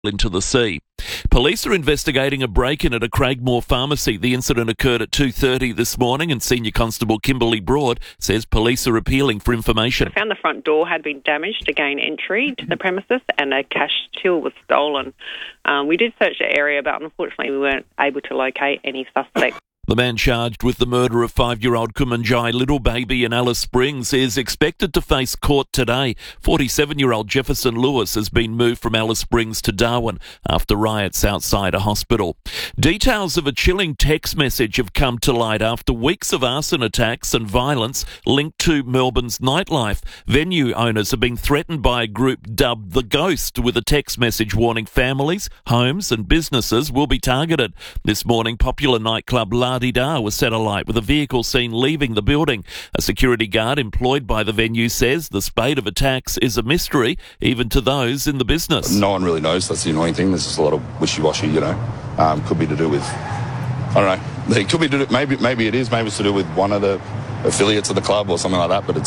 into the sea. Police are investigating a break-in at a Craigmore pharmacy. The incident occurred at 2:30 this morning, and Senior Constable Kimberly Broad says police are appealing for information. I found the front door had been damaged to gain entry to the premises, and a cash till was stolen. We did search the area, but unfortunately we weren't able to locate any suspects. The man charged with the murder of 5-year-old Kumanjai Little Baby in Alice Springs is expected to face court today. 47-year-old Jefferson Lewis has been moved from Alice Springs to Darwin after riots outside a hospital. Details of a chilling text message have come to light after weeks of arson attacks and violence linked to Melbourne's nightlife. Venue owners have been threatened by a group dubbed The Ghost with a text message warning families, homes and businesses will be targeted. This morning, popular nightclub La-Di-Da was set alight with a vehicle seen leaving the building. A security guard employed by the venue says the spate of attacks is a mystery, even to those in the business. No one really knows. That's the annoying thing. There's just a lot of wishy-washy, could be to do with, I don't know. It could be to do, maybe it is. Maybe it's to do with one of the affiliates of the club or something like that. But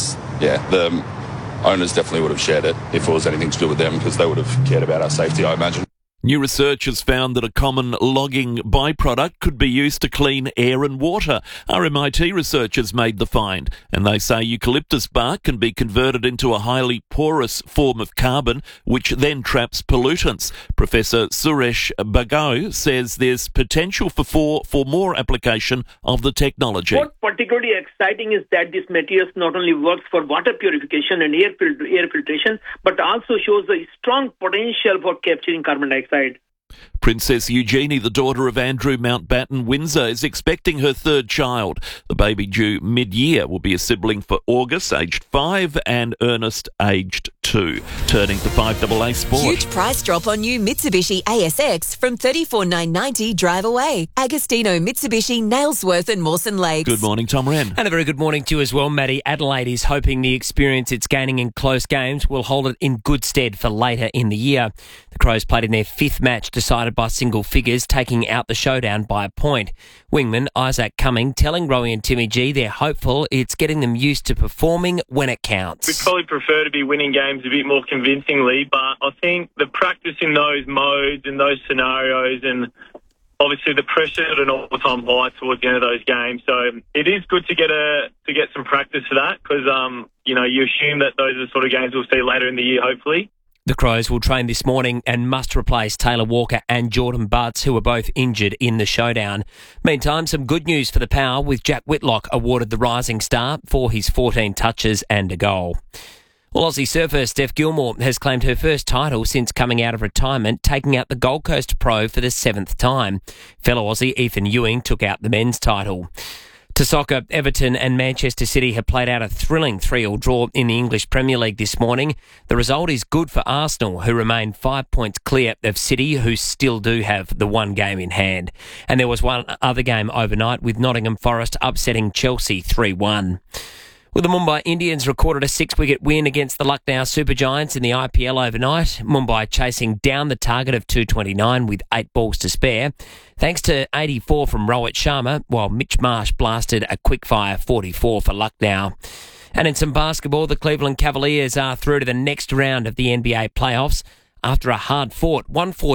the owners definitely would have shared it if it was anything to do with them, because they would have cared about our safety, I imagine. New research has found that a common logging byproduct could be used to clean air and water. RMIT researchers made the find, and they say eucalyptus bark can be converted into a highly porous form of carbon, which then traps pollutants. Professor Suresh Bhagau says there's potential for more application of the technology. What's particularly exciting is that this material not only works for water purification and air filtration, but also shows a strong potential for capturing carbon dioxide. Princess Eugenie, the daughter of Andrew Mountbatten Windsor, is expecting her third child. The baby due mid-year will be a sibling for August, aged 5, and Ernest, aged 2. Turning to 5AA Sport. Huge price drop on new Mitsubishi ASX from $34,990 drive away. Agostino, Mitsubishi, Nailsworth and Mawson Lakes. Good morning, Tom Wren. And a very good morning to you as well, Maddie. Adelaide is hoping the experience it's gaining in close games will hold it in good stead for later in the year. The Crows played in their fifth match, decided by single figures, taking out the showdown by a point. Wingman Isaac Cumming telling Rowie and Timmy G they're hopeful it's getting them used to performing when it counts. We'd probably prefer to be winning games a bit more convincingly, but I think the practice in those modes and those scenarios, and obviously the pressure at an all-time high towards the end of those games. So it is good to get some practice for that, because you assume that those are the sort of games we'll see later in the year, hopefully. The Crows will train this morning and must replace Taylor Walker and Jordan Butts, who were both injured in the showdown. Meantime, some good news for the Power, with Jack Whitlock awarded the Rising Star for his 14 touches and a goal. Well, Aussie surfer Steph Gilmore has claimed her first title since coming out of retirement, taking out the Gold Coast Pro for the 7th time. Fellow Aussie Ethan Ewing took out the men's title. To soccer, Everton and Manchester City have played out a thrilling 3-3 draw in the English Premier League this morning. The result is good for Arsenal, who remain 5 points clear of City, who still do have the one game in hand. And there was one other game overnight, with Nottingham Forest upsetting Chelsea 3-1. Well, the Mumbai Indians recorded a 6-wicket win against the Lucknow Supergiants in the IPL overnight. Mumbai chasing down the target of 229 with 8 balls to spare, thanks to 84 from Rohit Sharma, while Mitch Marsh blasted a quick-fire 44 for Lucknow. And in some basketball, the Cleveland Cavaliers are through to the next round of the NBA playoffs after a hard-fought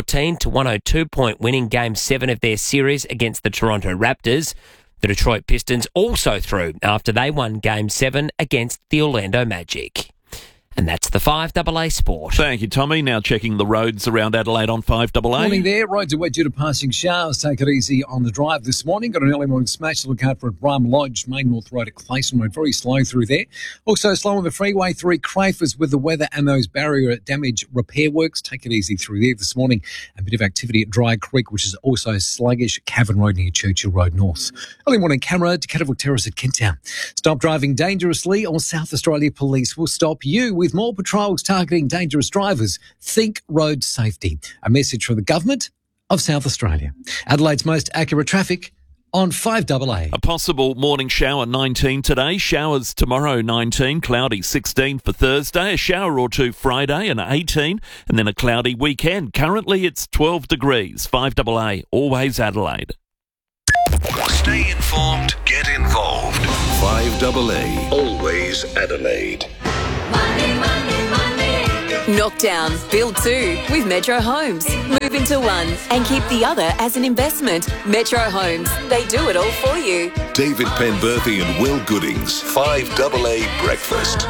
114-102 point win in Game 7 of their series against the Toronto Raptors. The Detroit Pistons also through after they won Game 7 against the Orlando Magic. And that's the 5AA Sport. Thank you, Tommy. Now checking the roads around Adelaide on 5AA. Morning there. Roads are wet due to passing showers. Take it easy on the drive this morning. Got an early morning smash to look out for at Brum Lodge, Main North Road at Clayson Road. Very slow through there. Also slow on the freeway 3 Crafers with the weather and those barrier damage repair works. Take it easy through there this morning. A bit of activity at Dry Creek, which is also sluggish. Cavan Road near Churchill Road North. Early morning camera to Catterville Terrace at Kenttown. Stop driving dangerously, or South Australia Police will stop you with more patrols targeting dangerous drivers. Think road safety. A message from the Government of South Australia. Adelaide's most accurate traffic on 5AA. A possible morning shower 19 today, showers tomorrow 19, cloudy 16 for Thursday, a shower or two Friday and 18, and then a cloudy weekend. Currently it's 12 degrees. 5AA, always Adelaide. Stay informed, get involved. 5AA, always Adelaide. Money, money, money. Knock down, build two with Metro Homes. Move into one and keep the other as an investment. Metro Homes, they do it all for you. David Penberthy and Will Goodings, 5AA Breakfast.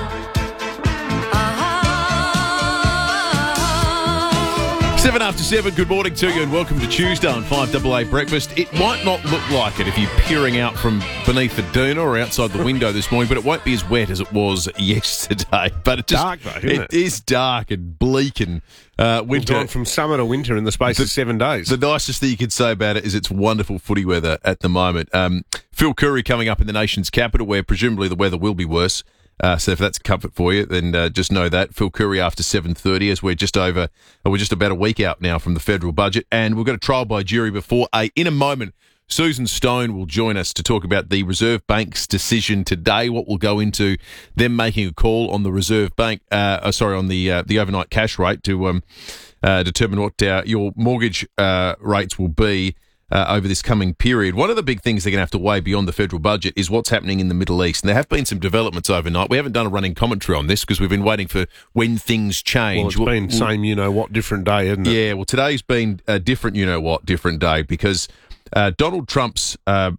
7:07, good morning to you and welcome to Tuesday on 5AA Breakfast. It might not look like it if you're peering out from beneath the doona or outside the window this morning, but it won't be as wet as it was yesterday. But it's dark though, isn't it? It is dark and bleak and winter. We've gone from summer to winter in the space of 7 days. The nicest thing you could say about it is it's wonderful footy weather at the moment. Phil Curry coming up in the nation's capital where presumably the weather will be worse. So if that's a comfort for you, then just know that. Phil Curry after 7:30 as we're just about a week out now from the federal budget. And we've got a trial by jury before 8. In a moment, Susan Stone will join us to talk about the Reserve Bank's decision today, what will go into them making a call on the Reserve Bank, on the overnight cash rate to determine what your mortgage rates will be over this coming period. One of the big things they're going to have to weigh beyond the federal budget is what's happening in the Middle East. And there have been some developments overnight. We haven't done a running commentary on this because we've been waiting for when things change. Well, it's been same you-know-what different day, hasn't it? Yeah, well, today's been a different you-know-what different day because Donald Trump's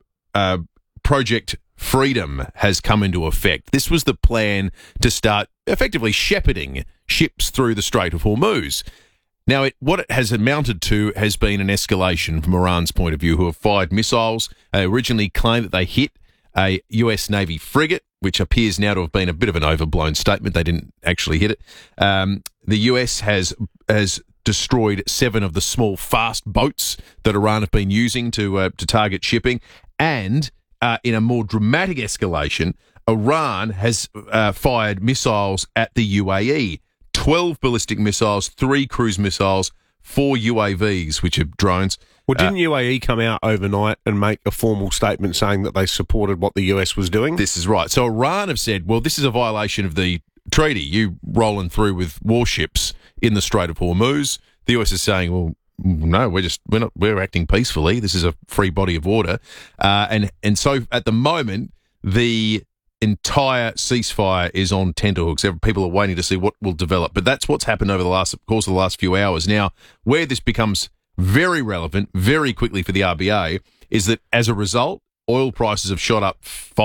Project Freedom has come into effect. This was the plan to start effectively shepherding ships through the Strait of Hormuz. Now, what it has amounted to has been an escalation from Iran's point of view, who have fired missiles. They originally claimed that they hit a US Navy frigate, which appears now to have been a bit of an overblown statement. They didn't actually hit it. The US has destroyed 7 of the small fast boats that Iran have been using to target shipping. And in a more dramatic escalation, Iran has fired missiles at the UAE. 12 ballistic missiles, 3 cruise missiles, 4 UAVs, which are drones. Well, didn't UAE come out overnight and make a formal statement saying that they supported what the US was doing? This is right. So Iran have said, well, this is a violation of the treaty. You rolling through with warships in the Strait of Hormuz. The US is saying, well, no, we're acting peacefully. This is a free body of water. And so at the moment, the entire ceasefire is on tenterhooks. People are waiting to see what will develop. But that's what's happened over the course of the last few hours. Now, where this becomes very relevant very quickly for the RBA is that as a result, oil prices have shot up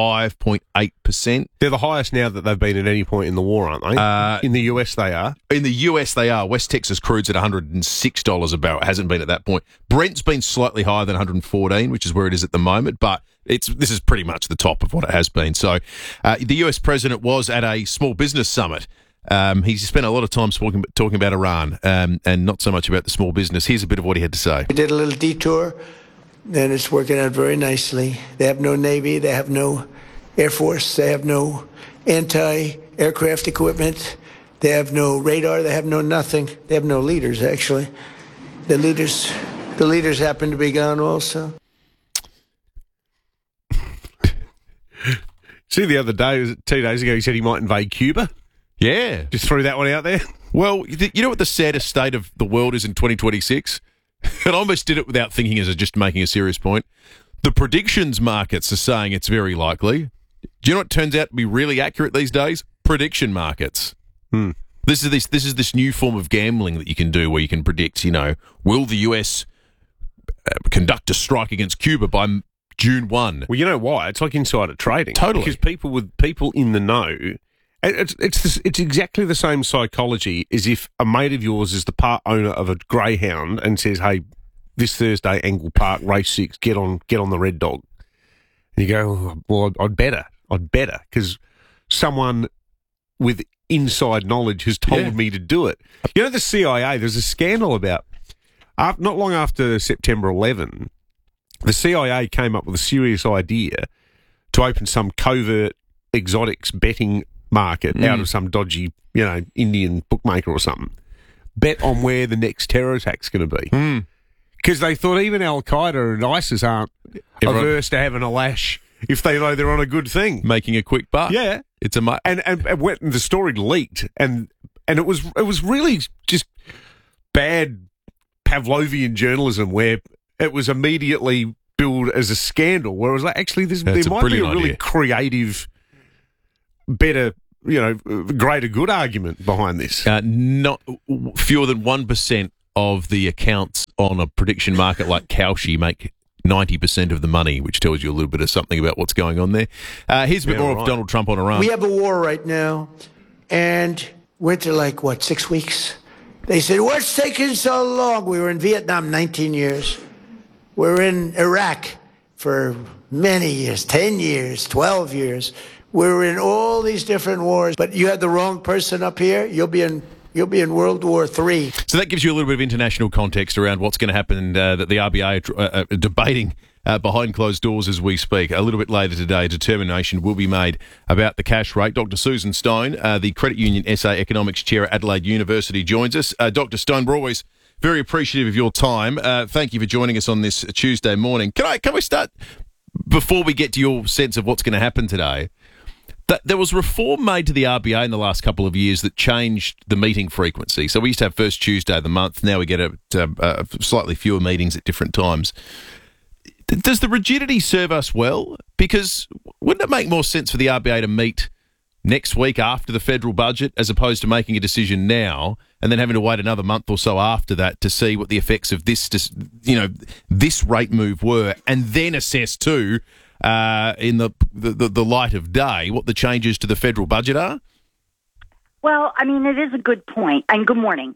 5.8%. They're the highest now that they've been at any point in the war, aren't they? In the US they are. In the US they are. West Texas crude's at $106 a barrel. It hasn't been at that point. Brent's been slightly higher than 114, which is where it is at the moment, but this is pretty much the top of what it has been. So the US president was at a small business summit. He spent a lot of time talking about Iran and not so much about the small business. Here's a bit of what he had to say. We did a little detour, and it's working out very nicely. They have no Navy. They have no Air Force. They have no anti-aircraft equipment. They have no radar. They have no nothing. They have no leaders, actually. The leaders happen to be gone also. See, the other day, was it 2 days ago, he said he might invade Cuba? Yeah. Just threw that one out there? Well, you know what the saddest state of the world is in 2026? And I almost did it without thinking as just making a serious point. The predictions markets are saying it's very likely. Do you know what turns out to be really accurate these days? Prediction markets. This is this new form of gambling that you can do where you can predict, will the US conduct a strike against Cuba by June 1? Well, you know why? It's like insider trading. Totally. Because people in the know, it's exactly the same psychology as if a mate of yours is the part owner of a greyhound and says, "Hey, this Thursday, Angle Park, race 6, get on the Red Dog." And you go, "Oh, well, I'd better, because someone with inside knowledge has told me to do it." You know, the CIA, there's a scandal about, not long after September 11, the CIA came up with a serious idea to open some covert exotics betting market out of some dodgy, Indian bookmaker or something. Bet on where the next terror attack's going to be. Because they thought even Al-Qaeda and ISIS aren't averse to having a lash if they know they're on a good thing. Making a quick buck. Yeah. It's and the story leaked and it was really just bad Pavlovian journalism where it was immediately billed as a scandal, where it was like, actually, there might be a really creative, better greater good argument behind this. Not fewer than 1% of the accounts on a prediction market like Kalshi make 90% of the money, which tells you a little bit of something about what's going on there. Here's a bit more of Donald Trump on Iran. We have a war right now, and went to 6 weeks. They said, what's taking so long? We were in Vietnam 19 years. We're in Iraq for many years, 10 years, 12 years. We're in all these different wars, but you had the wrong person up here, you'll be in World War III. So that gives you a little bit of international context around what's going to happen that the RBA are debating behind closed doors as we speak. A little bit later today, determination will be made about the cash rate. Dr. Susan Stone, the Credit Union SA Economics Chair at Adelaide University, joins us. Dr. Stone, we're always very appreciative of your time. Thank you for joining us on this Tuesday morning. Can we start, before we get to your sense of what's going to happen today, that there was reform made to the RBA in the last couple of years that changed the meeting frequency. So we used to have first Tuesday of the month. Now we get slightly fewer meetings at different times. Does the rigidity serve us well? Because wouldn't it make more sense for the RBA to meet next week after the federal budget as opposed to making a decision now and then having to wait another month or so after that to see what the effects of this rate move were, and then assess too, in the light of day, what the changes to the federal budget are? Well, I mean, it is a good point, and good morning.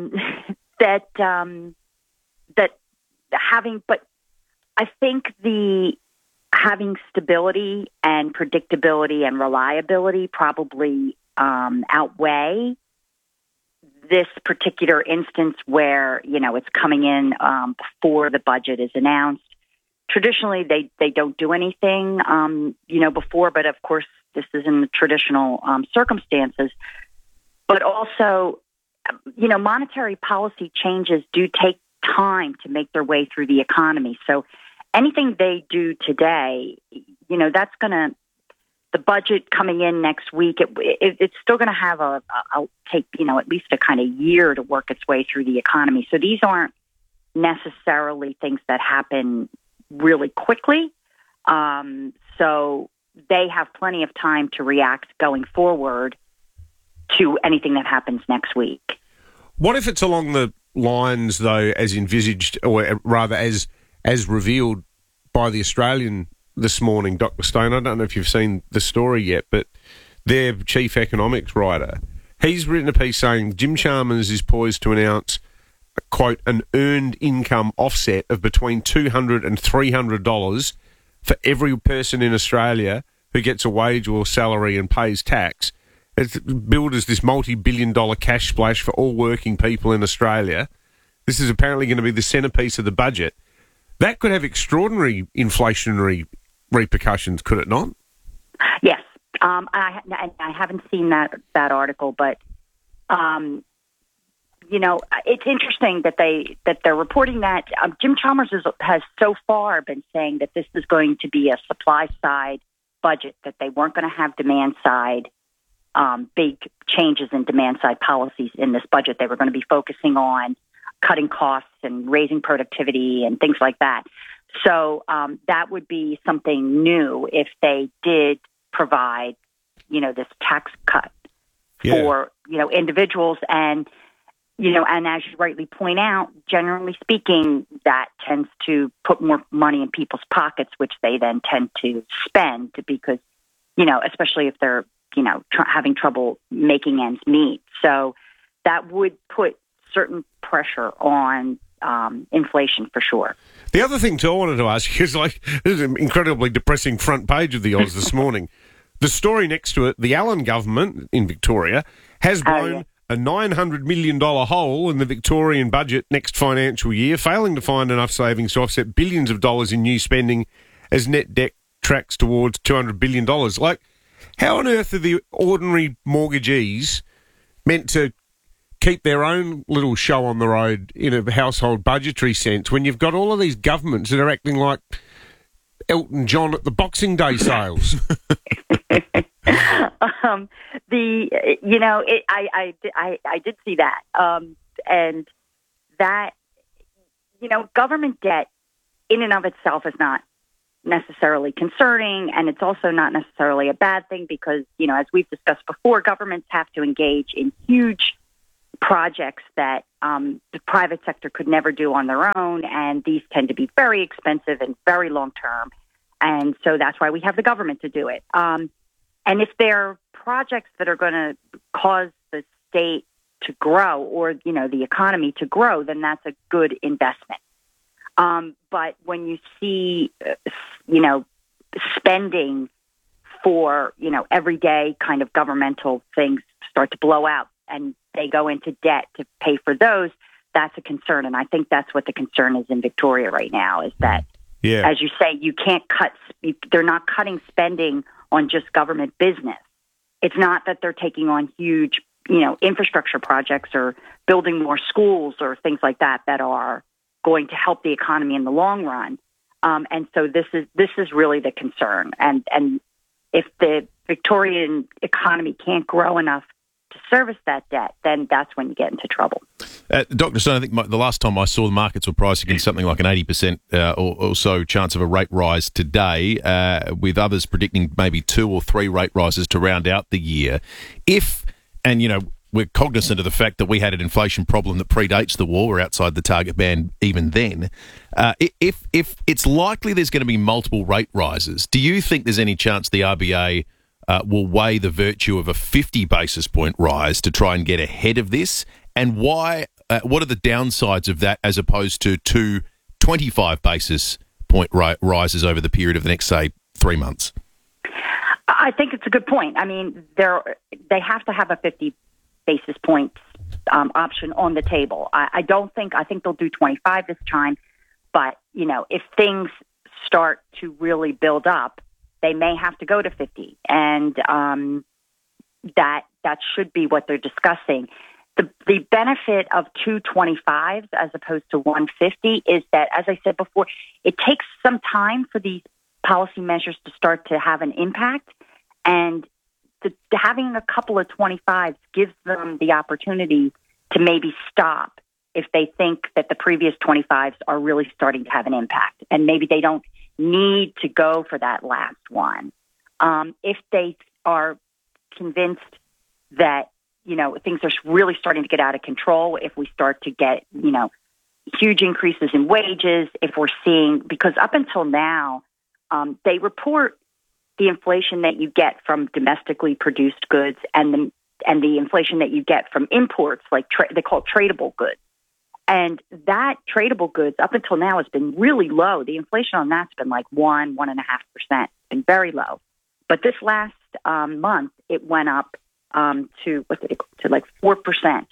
But I think having stability and predictability and reliability probably outweigh this particular instance where it's coming in before the budget is announced. Traditionally, they don't do anything, before, but of course, this is in the traditional circumstances. But also, monetary policy changes do take time to make their way through the economy. So anything they do today, that's going to, the budget coming in next week, it's still going to have take at least a kind of year to work its way through the economy. So these aren't necessarily things that happen really quickly. So they have plenty of time to react going forward to anything that happens next week. What if it's along the lines, though, as envisaged, or rather as revealed by The Australian this morning, Dr. Stone? I don't know if you've seen the story yet, but their chief economics writer, he's written a piece saying Jim Chalmers is poised to announce, quote, an earned income offset of between $200 and $300 for every person in Australia who gets a wage or salary and pays tax. It's billed as this multi-billion-dollar cash splash for all working people in Australia. This is apparently going to be the centrepiece of the budget. That could have extraordinary inflationary repercussions, could it not? Yes. I haven't seen that article, but it's interesting that they're reporting that. Jim Chalmers has so far been saying that this is going to be a supply side budget, that they weren't going to have demand side big changes in demand side policies in this budget. They were going to be focusing on cutting costs and raising productivity and things like that. So that would be something new if they did provide, this tax cut for, individuals. And, and as you rightly point out, generally speaking, that tends to put more money in people's pockets, which they then tend to spend because, especially if they're, having trouble making ends meet. So that would put certain pressure on inflation for sure. The other thing, too, I wanted to ask you is this is an incredibly depressing front page of the Oz this morning. The story next to it, the Allen government in Victoria has blown a $900 million hole in the Victorian budget next financial year, failing to find enough savings to offset billions of dollars in new spending as net debt tracks towards $200 billion. How on earth are the ordinary mortgagees meant to keep their own little show on the road in a household budgetary sense when you've got all of these governments that are acting like Elton John at the Boxing Day sales? I did see that, and that government debt in and of itself is not necessarily concerning, and it's also not necessarily a bad thing because, as we've discussed before, governments have to engage in huge projects that the private sector could never do on their own, and these tend to be very expensive and very long-term, and so that's why we have the government to do it. And if they're projects that are going to cause the state to grow or, the economy to grow, then that's a good investment. But when you see, spending for, everyday kind of governmental things start to blow out and they go into debt to pay for those, that's a concern. And I think that's what the concern is in Victoria right now is that, as you say, you can't they're not cutting spending on just government business. It's not that they're taking on huge, infrastructure projects or building more schools or things like that are going to help the economy in the long run. And so this is really the concern. And if the Victorian economy can't grow enough to service that debt, then that's when you get into trouble. Dr. Stone, I think the last time I saw the markets were pricing in something like an 80% or so chance of a rate rise today, with others predicting maybe 2 or 3 rate rises to round out the year. We're cognizant of the fact that we had an inflation problem that predates the war. We're outside the target band even then. If it's likely there's going to be multiple rate rises, do you think there's any chance the RBA will weigh the virtue of a 50 basis point rise to try and get ahead of this? And why? What are the downsides of that as opposed to 2 25 basis point rises over the period of the next, say, 3 months? I think it's a good point. I mean, they have to have a 50 basis points option on the table. I think they'll do 25 this time, but if things start to really build up, they may have to go to 50, and that should be what they're discussing. The benefit of 225s as opposed to 150 is that, as I said before, it takes some time for these policy measures to start to have an impact, and having a couple of 25s gives them the opportunity to maybe stop if they think that the previous 25s are really starting to have an impact, and maybe they don't need to go for that last one. If they are convinced that, things are really starting to get out of control, if we start to get, huge increases in wages, if we're seeing, because up until now, they report the inflation that you get from domestically produced goods and the inflation that you get from imports, like they call it tradable goods. And that tradable goods up until now has been really low. The inflation on that's been like 1.5%. It's been very low. But this last month, it went up to like 4%.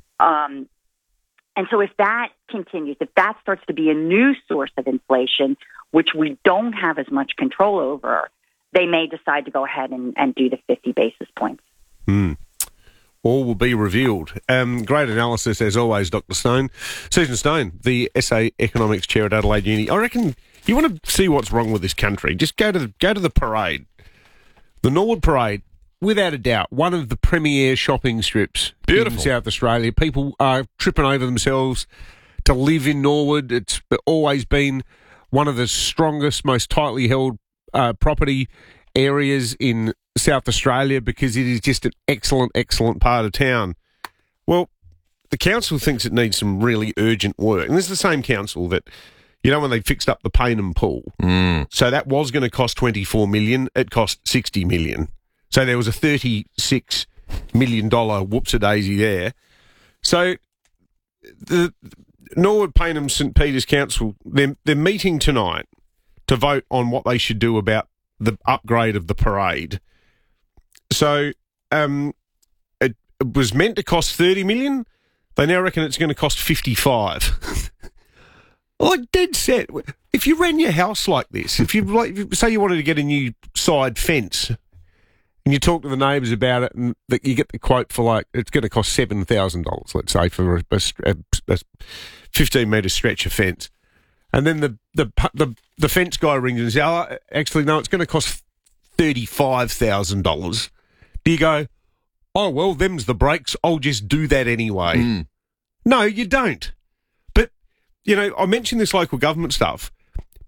And so if that continues, if that starts to be a new source of inflation, which we don't have as much control over, they may decide to go ahead and do the 50 basis points. All will be revealed. Great analysis, as always, Dr. Stone. Susan Stone, the SA Economics Chair at Adelaide Uni. I reckon you want to see what's wrong with this country, just go to the parade. The Norwood Parade, without a doubt, one of the premier shopping strips in South Australia. People are tripping over themselves to live in Norwood. It's always been one of the strongest, most tightly held property areas in South Australia because it is just an excellent, excellent part of town. Well, the council thinks it needs some really urgent work. And this is the same council that, when they fixed up the Payneham Pool. So that was going to cost $24 million. It cost $60 million. So there was a $36 million whoops-a-daisy there. So the Norwood Payneham St Peters Council, they're meeting tonight to vote on what they should do about the upgrade of the parade. So it was meant to cost $30 million. They now reckon it's going to cost $55. Like dead set. If you ran your house like this, if you say you wanted to get a new side fence, and you talk to the neighbours about it, and you get the quote for it's going to cost $7,000, let's say, for a 15-metre stretch of fence, and then the fence guy rings and says, "Oh, actually, no, it's going to cost $35,000." Do you go, "Oh well, them's the breaks. I'll just do that anyway"? No, you don't. But I mentioned this local government stuff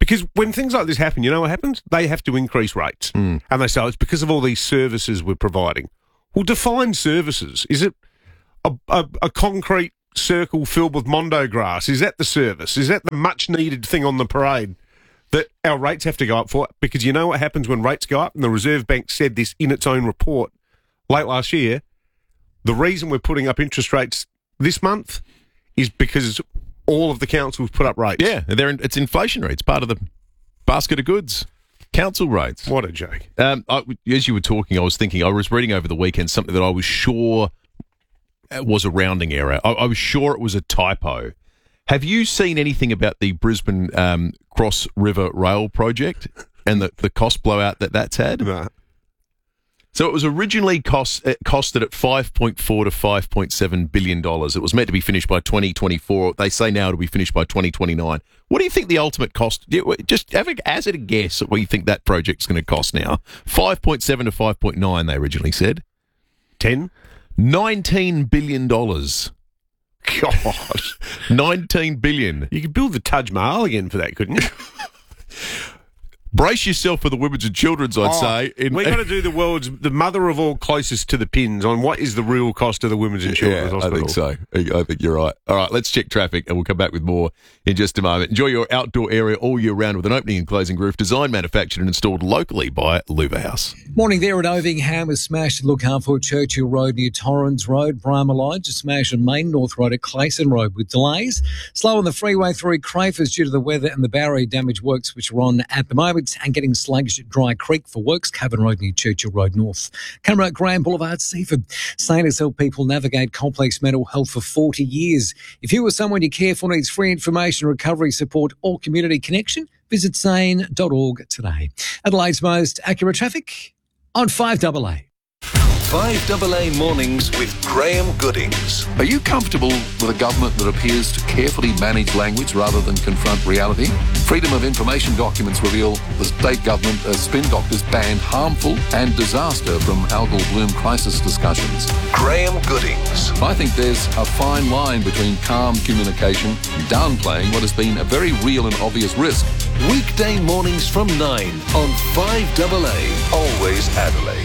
Because when things like this happen, you know what happens? They have to increase rates. And they say, it's because of all these services we're providing. Well, define services. Is it a concrete circle filled with mondo grass? Is that the service? Is that the much-needed thing on the parade that our rates have to go up for? Because you know what happens when rates go up? And the Reserve Bank said this in its own report late last year. The reason we're putting up interest rates this month is because all of the councils put up rates. Yeah, it's inflationary. It's part of the basket of goods. Council rates. What a joke. As you were talking, I was reading over the weekend something that I was sure was a rounding error. I was sure it was a typo. Have you seen anything about the Brisbane Cross River Rail project and the cost blowout that's had? No. So it was originally costed at $5.4 to $5.7 billion. It was meant to be finished by 2024. They say now it'll be finished by 2029. What do you think the ultimate cost? Just hazard a guess at what you think that project's going to cost now. 5.7 to 5.9. They originally said. 10. $19 billion. God, $19 billion. You could build the Taj Mahal again for that, couldn't you? Brace yourself for the women's and children's, I'd say. We've got to do the mother of all closest to the pins on what is the real cost of the women's and children's hospital. I think so. I think you're right. All right, let's check traffic and we'll come back with more in just a moment. Enjoy your outdoor area all year round with an opening and closing roof designed, manufactured and installed locally by Louver House. Morning there at Ovingham, a smash at Look Harford, Churchill Road near Torrens Road. Brahma Lodge, a smash on Main North Road at Clayson Road with delays. Slow on the freeway through Crafers due to the weather and the barrier damage works which are on at the moment, and getting sluggish at Dry Creek for works, Cavan Road near Churchill Road North. Camera at Graham Boulevard, Seaford. Sailors help people navigate complex mental health for 40 years. If you or someone you care for needs free information, recovery support or community connection, visit sane.org today. Adelaide's most accurate traffic on 5AA. 5AA Mornings with Graham Goodings. Are you comfortable with a government that appears to carefully manage language rather than confront reality? Freedom of Information documents reveal the state government as spin doctors banned harmful and disaster from algal bloom crisis discussions. Graham Goodings. I think there's a fine line between calm communication and downplaying what has been a very real and obvious risk. Weekday mornings from 9 on 5AA. Always Adelaide.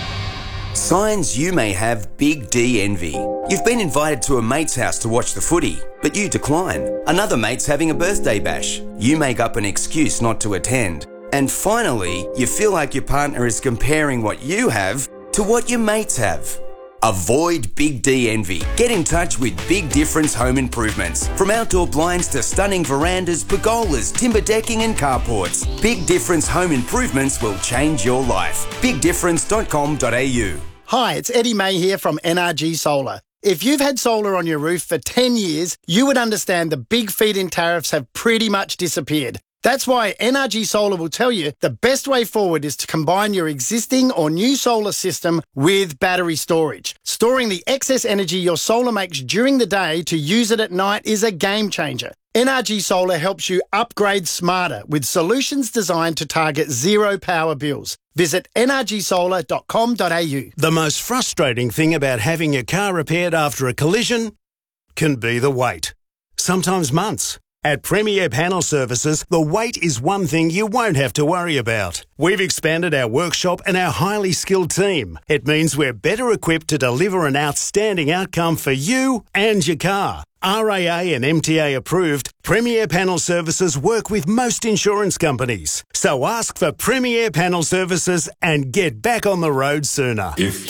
Signs you may have Big D envy. You've been invited to a mate's house to watch the footy, but you decline. Another mate's having a birthday bash. You make up an excuse not to attend. And finally, you feel like your partner is comparing what you have to what your mates have. Avoid Big D envy. Get in touch with Big Difference Home Improvements. From outdoor blinds to stunning verandas, pergolas, timber decking and carports, Big Difference Home Improvements will change your life. BigDifference.com.au. Hi, it's Eddie May here from NRG Solar. If you've had solar on your roof for 10 years, you would understand the big feed-in tariffs have pretty much disappeared. That's why NRG Solar will tell you the best way forward is to combine your existing or new solar system with battery storage. Storing the excess energy your solar makes during the day to use it at night is a game changer. NRG Solar helps you upgrade smarter with solutions designed to target zero power bills. Visit nrgsolar.com.au. The most frustrating thing about having your car repaired after a collision can be the wait. Sometimes months. At Premier Panel Services, the wait is one thing you won't have to worry about. We've expanded our workshop and our highly skilled team. It means we're better equipped to deliver an outstanding outcome for you and your car. RAA and MTA approved, Premier Panel Services work with most insurance companies. So ask for Premier Panel Services and get back on the road sooner. If